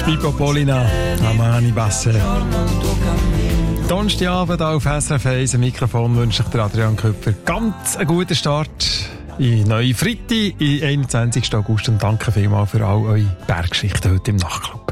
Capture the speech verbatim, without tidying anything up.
Pippo Polina, Amani Basse. Donnerstagabend auf S R F eins, am Mikrofon wünsche ich dir Adrian Köpfer ganz einen guten Start in neue Freitag, in einundzwanzigsten August, und danke vielmals für all eure Berggeschichten heute im Nachtclub.